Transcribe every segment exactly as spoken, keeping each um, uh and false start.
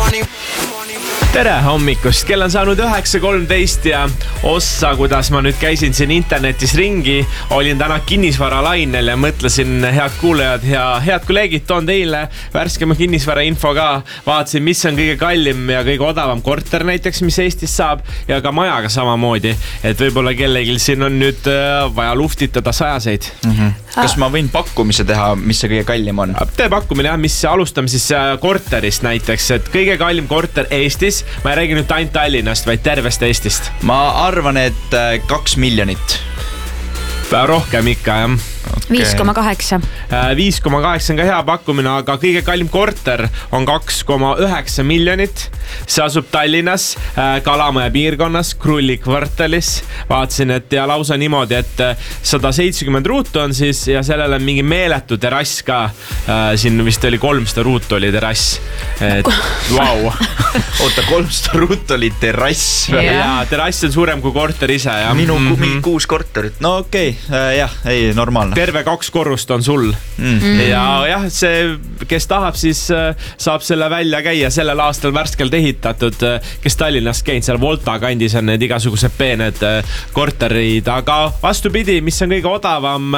tere hommikust, kell on saanud üheksa kolmteist ja ossa, kuidas ma nüüd käisin siin internetis ringi, olin täna kinnisvara lainel ja mõtlesin, head kuulajad ja head kolleegid, toon teile värskema kinnisvara info ka. Vaatasin, mis on kõige kallim ja kõige odavam korter näiteks, mis Eestis saab ja ka majaga samamoodi, et võib-olla kellegil siin on nüüd vaja luftitada sajaseid. Mm-hmm. Kas ma võin pakkumise teha, mis see kõige kallim on? Tee pakkumine, mis alustame siis korterist näiteks, et kõige kallim korter Eestis. Ma ei räägi nüüd ainult Tallinnast, vaid tervest Eestist. Ma arvan, et kaks miljonit. Rohkem ikka, jah. Okay. viis koma kaheksa. viis koma kaheksa on ka hea pakkumine, aga kõige kallim korter on kaks koma üheksa miljonit. See asub Tallinnas, Kalamaja piirkonnas, Krulli kvartalis. Vaatasin, et ja lausa niimoodi, et sada seitsekümmend ruutu on siis ja sellel on mingi meeletu terrass ka. Siin vist oli kolmsada ruutu oli terrass. Et, wow. Oota, kolmsada ruutu oli terrass. Yeah. Ja terrass on suurem kui korter ise. Ja. Minu mm-hmm. kuus korterit. No okei, okay. jah, ei, normaalne. Terve kaks korrust on sul. Mm. Ja jah, see, kes tahab, siis saab selle välja käia. Sellel aastal värskelt ehitatud, kes Tallinnast käinud, seal Volta kandis on need igasugused peened korterid, aga vastupidi, mis on kõige odavam,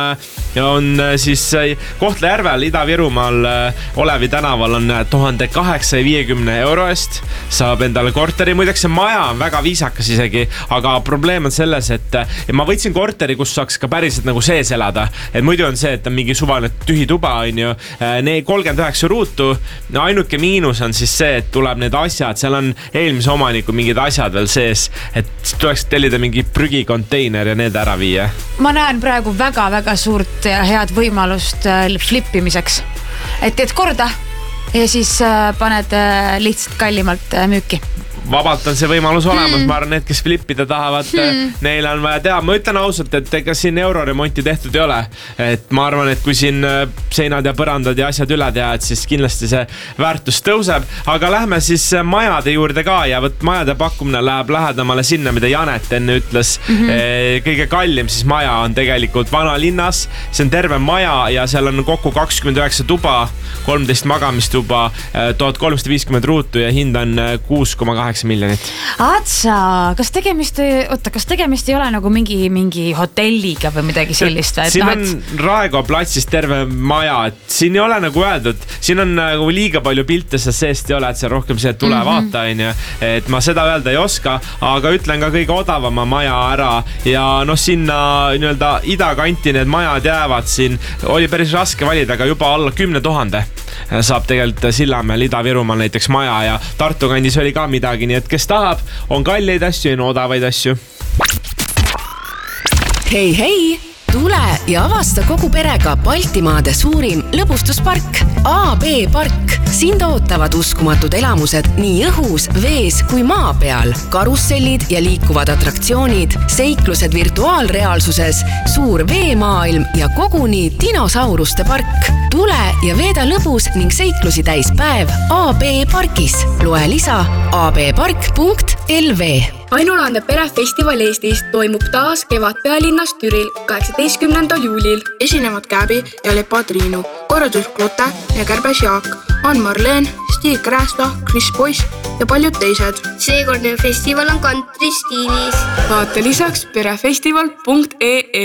on siis Kohtla-Järvel, Ida-Virumaal, Olevi tänaval on tuhande kaheksasaja viiekümne euro eest. Saab endale korteri, muideks see maja on väga viisakas isegi, aga probleem on selles, et ma võtsin korteri, kus saaks ka päriselt nagu sees elada. Et muidu on see, et on mingi suvaline tühi tuba, on ju, need kolmkümmend üheksa ruutu. No ainuke miinus on siis see, et tuleb need asjad, seal on eelmise omaniku mingid asjad veel sees, et tuleks tellida mingi prügikonteiner ja need ära viia. Ma näen praegu väga-väga suurt ja head võimalust flippimiseks. Et teed korda ja siis paned lihtsalt kallimalt müüki. Vabalt on see võimalus olemas, hmm. ma arvan, need, kes flippida tahavad, hmm. neil on vaja teha. Ma ütlen ausalt, et ega siin euroremonti tehtud ei ole. Et ma arvan, et kui siin seinad ja põrandad ja asjad üle teha, et siis kindlasti see väärtus tõuseb. Aga lähme siis majade juurde ka ja võt majade pakkumine läheb lähedamale sinna, mida Janet enne ütles. Mm-hmm. Kõige kallim siis maja on tegelikult vanalinnas. See on terve maja ja seal on kokku kakskümmend üheksa tuba, kolmteist magamistuba, tuhat kolmsada viiskümmend ruutu ja hind on kuus koma kaheksa miljonit. Atsa, kas tegemist, oota, kas tegemist ei ole nagu mingi, mingi hotelliga või midagi sellist? Et siin on et... Raekoja platsist terve maja, et siin ei ole nagu öeldud, siin on nagu liiga palju pilte, sest seest ei ole, et see rohkem see tule mm-hmm. vaata, on ju. Et ma seda öelda ei oska, aga ütlen ka kõige odavama maja ära ja noh, sinna nii-öelda idakanti need majad jäävad siin. Oli päris raske valida, aga juba alla kümne tuhande saab tegelikult Sillamäel, Ida-Virumaal näiteks maja ja Tartu kandis oli ka midagi, nii et kes tahab, on kalleid asju ja odavaid asju. Hei, hei! Tule ja avasta kogu perega Baltimaade suurim lõbustuspark A B Park. Sind ootavad uskumatud elamused nii õhus, vees kui maa peal. Karussellid ja liikuvad atraktsioonid, seiklused virtuaalreaalsuses, suur veemaailm ja koguni dinosauruste park. Tule ja veeda lõbus ning seiklusi täis päev A B Parkis. Loe lisa a b park punkt l v. Ainulaadne perefestival Eestis toimub taas kevad pealinnas Türil kaheksateistkümnendal juulil. Esinevad Käbi ja Lepa Triinu, korraldus Klote ja Kärbes Jaak, Ann Marleen, Stig Räästa, Chris Boyce ja paljud teised. Seekordne festival on country stiilis. Vaata lisaks perefestival punkt e e.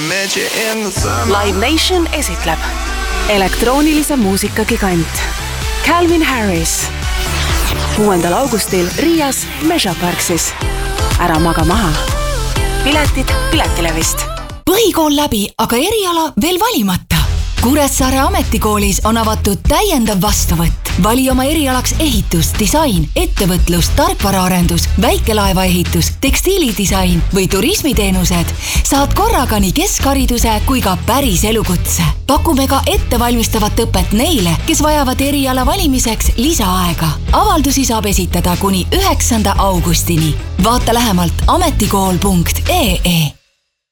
Live Nation esitleb elektroonilise muusika gigant Calvin Harris kuuendal augustil Riias Measure Parksis. Ära maga maha. Piletid Piletilevist. Põhikool läbi, aga eriala veel valimata. Kuressaare ametikoolis on avatud täiendav vastuvõtt. Vali oma erialaks ehitus, disain, ettevõtlus, tarkvaraarendus, väikelaevaehitus, tekstiilidisain või turismiteenused. Saad korraga nii keskhariduse kui ka päris elukutse. Pakume ka ettevalmistavat õpet neile, kes vajavad eriala valimiseks lisaaega. Avaldusi saab esitada kuni üheksanda augustini. Vaata lähemalt ametikool punkt e e.